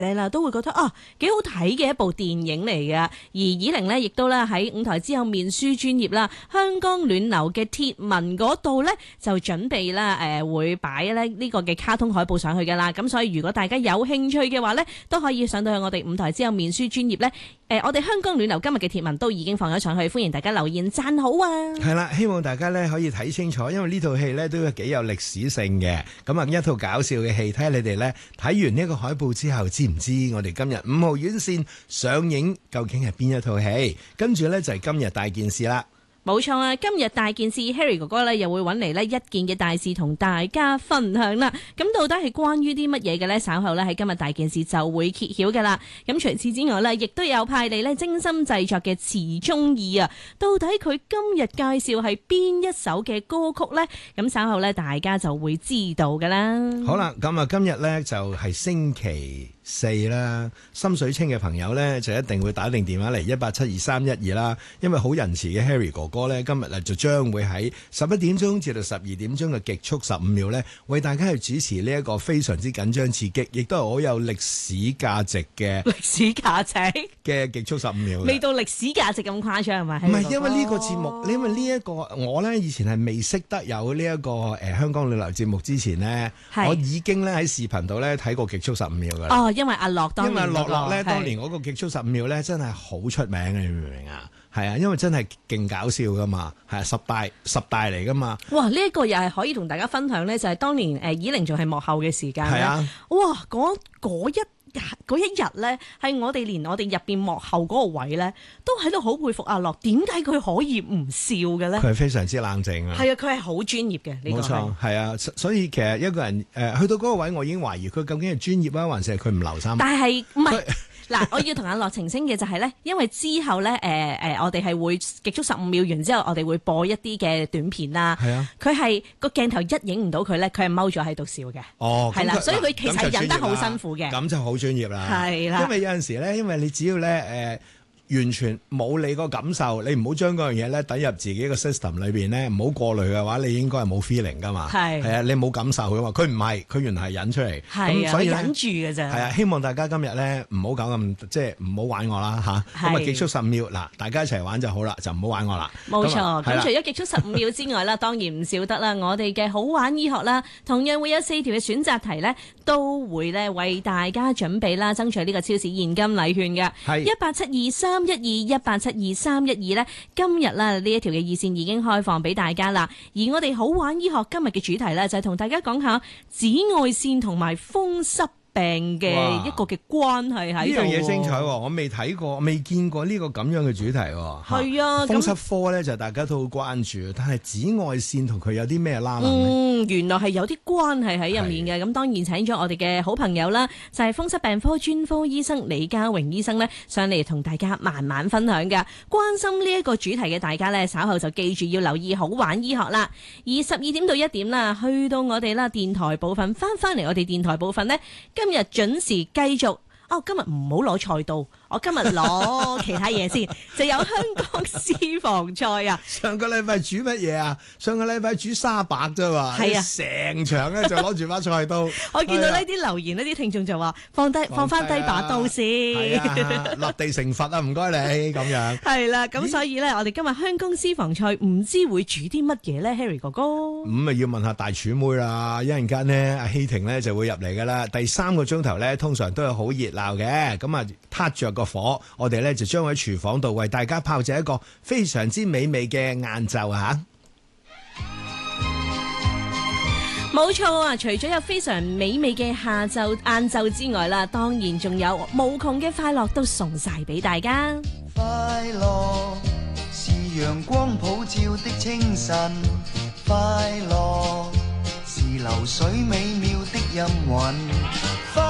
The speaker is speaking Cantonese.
啦，都會覺得幾好睇嘅一部電影嚟嘅。而以玲呢，亦都咧喺舞台之後面書專頁啦，香江暖流嘅貼文嗰度呢，就準備啦會擺咧呢個嘅卡通海報上去噶啦。咁所以如果大家有興趣嘅話呢，都可以上到去我哋舞台之後面書專頁呢。我哋香江暖流今日嘅貼文都已經放咗上去，歡迎大家留言讚好啊！ 係啦，希望大家呢可以睇清楚，因為呢套戲呢都幾有歷史性嘅。咁啊，一套搞笑嘅戲，睇下你哋呢睇完呢個海報之後，知唔知我哋今日5號院線上映究竟係邊一套戲？跟住呢就係今日大件事啦。 冇錯啊！今日大件事 Harry 哥哥咧又會揾嚟呢一件嘅大事同大家分享啦。咁到底係關於啲乜嘢嘅呢？稍後呢喺今日大件事就會揭曉噶啦。咁除此之外呢，亦都有派嚟呢精心製作嘅詞中意啊。到底佢今日介紹係邊一首嘅歌曲呢？咁稍後呢，大家就會知道噶啦。 好啦，咁啊今日呢就係星期4啦，心水清嘅朋友呢，就一定會打定電話嚟1872312啦，因為好仁慈嘅 Harry 哥哥呢，今日就將會喺11點鐘至到12點鐘嘅極速15秒呢，為大家去主持呢一個非常之緊張刺激，亦都係好有歷史價值嘅極速15秒。 未到歷史價值咁誇張係咪？ 唔係，因為呢個節目，因為呢一個我呢以前係未識得有呢一個香港旅遊節目之前呢，我已經呢喺視頻度呢睇過極速15秒㗎啦。 因為阿樂當年當年嗰個極速15秒咧，真係好出名嘅，你明唔明啊？係啊，因為真係勁搞笑噶嘛，係啊，十大嚟噶嘛。 哇！呢一個又係可以同大家分享咧，就係當年以玲仲係幕後嘅時間咧。 係啊！ 哇！嗰一日咧，係我哋連我哋入邊幕後嗰個位咧，都喺度好佩服阿樂，點解佢可以唔笑嘅咧？ 佢係非常之冷靜啊！ 係啊，佢係好專業嘅。呢個冇錯，係啊，所以其實一個人去到嗰個位，我已經懷疑佢究竟係專業啊，還是係佢唔留心？ 但係唔係？嗱，我要同阿樂澄清嘅就係咧，因為之後咧，我哋係會極速15秒完之後，我哋會播一啲嘅短片啦。係啊，佢係個鏡頭一影唔到佢咧，佢係踎咗喺度笑嘅。哦，係啦，所以佢其實忍得好辛苦嘅。 咁就好專業啦。 係啦， 因為有陣時咧，因為你只要咧完全冇你個感受，你唔好將嗰樣嘢咧等入自己個 system 裏邊咧，唔好過濾嘅話，你應該係冇 feeling 噶嘛。係啊，你冇感受噶嘛。佢唔係，佢原來係忍出嚟。係啊，所以忍住嘅啫。係啊，希望大家今日咧唔好搞咁，即係唔好玩我啦嚇。咁啊，極速15秒嗱，大家一齊玩就好啦，就唔好玩我啦。 冇錯。咁除咗極速15秒之外啦，當然唔少得啦。我哋嘅好玩醫學啦，同樣會有4條嘅選擇題咧，都會咧為大家準備啦，爭取呢個超市現金禮券嘅。係1872312咧，今日啦呢一條嘅熱線已經開放俾大家啦。而我哋好玩醫學今日嘅主題咧，就係同大家講下紫外線同埋風濕病嘅一個嘅關係喺度。呢樣嘢精彩喎，我未睇過，未見過呢個咁樣嘅主題喎。係啊，風濕科咧就大家都好關注，但係紫外線同佢有啲咩拉楞？原來係有啲關係喺入面嘅。咁當然請咗我哋嘅好朋友啦，就係風濕病科專科醫生李家榮醫生呢，上嚟同大家慢慢分享嘅。關心呢一個主題嘅大家呢，稍後就記住要留意好玩醫學啦。而12點到1點啦，去到我哋啦電台部分，翻嚟我哋電台部分呢，今日準時繼續。今日唔好攞菜刀，我今日攞其他嘢先，就有香港私房菜啊！上個禮拜煮乜嘢啊？上個禮拜煮沙白啫嘛，係啊，成場咧就攞住把菜刀。我見到呢啲留言，呢啲聽眾就話放翻低把刀先，立地成佛啊！唔該你咁樣。係啦，咁所以咧，我哋今日香港私房菜唔知會煮啲乜嘢咧 ，Harry 哥哥。咁啊要問下大廚妹啦，一陣間呢，阿希婷咧就會入嚟噶啦。第3個鐘頭咧，通常都係好熱鬧嘅，咁啊撻着個火，我哋咧就將喺廚房度為大家炮製一個非常之美味嘅晏晝吓。冇錯啊！除咗有非常美味嘅晏晝之外啦，當然仲有無窮嘅快樂都送晒俾大家。快樂是陽光普照的清晨，快樂是流水美妙的音韻。